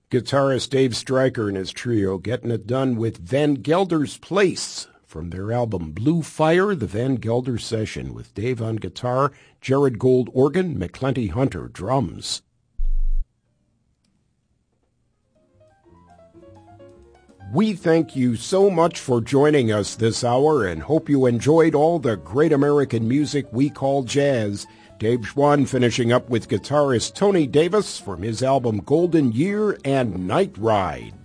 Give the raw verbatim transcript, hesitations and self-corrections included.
Guitarist Dave Stryker and his trio getting it done with Van Gelder's Place from their album Blue Fire, the Van Gelder Session, with Dave on guitar, Jared Gold organ, McClenty Hunter drums. We thank you so much for joining us this hour and hope you enjoyed all the great American music we call jazz. Dave Schwann finishing up with guitarist Tony Davis from his album Golden Year and Night Ride.